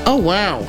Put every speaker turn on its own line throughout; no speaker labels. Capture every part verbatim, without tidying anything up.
Oh, wow.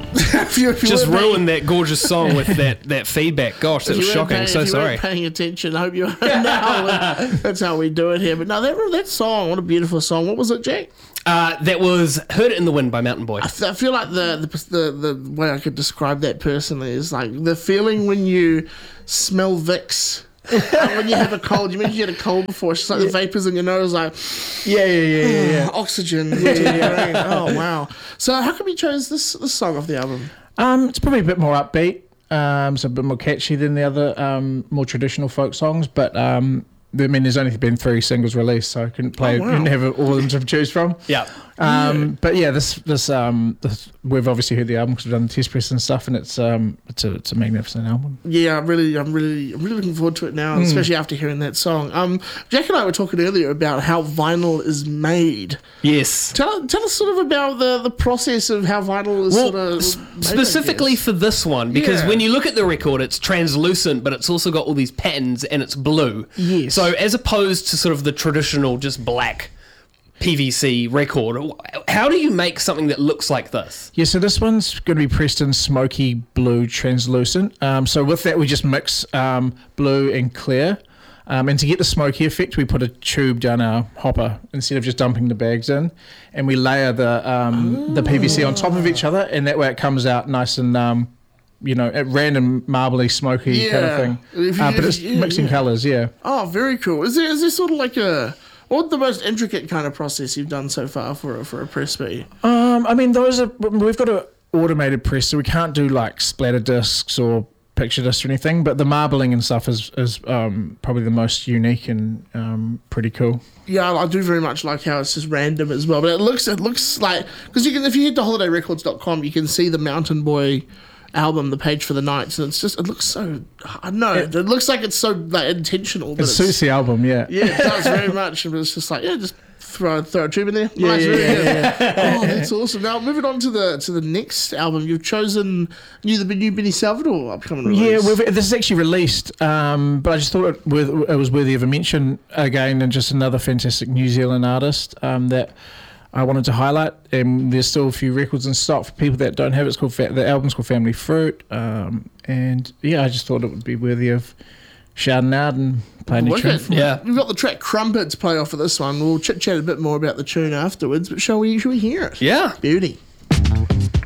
if you, if you
Just
weren't
ruined
paying-
that gorgeous song with that, that feedback. Gosh, that
if
was
you weren't
shocking.
paying-
So
if you
sorry.
weren't paying attention, I hope you are now. That's how we do it here. But no, that, that song, what a beautiful song. What was it, Jack?
Uh, that was Heard It in the Wind by Mountain Boy.
I, f- I feel like the, the the the way I could describe that personally is like the feeling when you smell Vicks. And when you have a cold, you mentioned you had a cold before. It's just like the vapors in your nose, like
Yeah, yeah, yeah, yeah. yeah.
oxygen. Yeah, yeah, yeah. Oh wow! So how come you chose this this song off the album?
Um, it's probably a bit more upbeat. Um, so a bit more catchy than the other um, more traditional folk songs. But um, I mean, there's only been three singles released, so I couldn't play.
Oh, wow.
Didn't have all of them to choose from.
Yeah.
Um, but yeah, this this um, this, we've obviously heard the album because we've done the test press and stuff, and it's um, it's a it's a magnificent album.
Yeah, I'm really, I'm really, I'm really looking forward to it now, especially after hearing that song. Um, Jack and I were talking earlier about how vinyl is made.
Yes.
Tell, tell us sort of about the, the process of how vinyl is
Well,
sort of
s-
made, I
specifically
guess.
for this one, because
Yeah.
when you look at the record, it's translucent, but it's also got all these patterns and it's blue.
Yes.
So as opposed to sort of the traditional just black P V C record, how do you make something that looks like this?
Yeah, so this one's going to be pressed in smoky blue translucent. Um, so with that, we just mix um, blue and clear. Um, and to get the smoky effect, we put a tube down our hopper instead of just dumping the bags in. And we layer the um, the P V C on top of each other, and that way it comes out nice and, um, you know, at random, marbly, smoky kind of
Yeah.
thing.
If you-
Uh, but
if
it's
you-
mixing
yeah.
colours, yeah.
Oh, very cool. Is there is there sort of like a what the most intricate kind of process you've done so far for a, for a press be?
Um, I mean, those are we've got an automated press, so we can't do like splatter discs or picture discs or anything. But the marbling and stuff is is um, probably the most unique and um, pretty cool.
Yeah, I do very much like how it's just random as well. But it looks it looks like because you can if you head to holiday records dot com, you can see the Mountain Boy album, the page for the nights, and it's just it looks so I don't know it, it looks like it's so like intentional. But
It suits the album, yeah.
yeah, it does very much. And it's just like yeah, just throw throw a tube in there.
Yeah,
nice,
yeah,
really
yeah,
good. Oh, that's awesome. Now moving on to the to the next album, you've chosen new the new Benny Salvador upcoming
Yeah,
release.
we've, this is actually released, um, but I just thought it, worth, it was worthy of a mention again, and just another fantastic New Zealand artist um, that I wanted to highlight. And there's still a few records in stock for people that don't have it. It's called Fa- the album's called Family Fruit, um, and yeah, I just thought it would be worthy of shouting out and playing a tune.
Wicked.
from it.
Yeah.
We've got the track Crumpet to play off of this one. We'll chit chat a bit more about the tune afterwards, but shall we shall we hear it?
Yeah.
Beauty.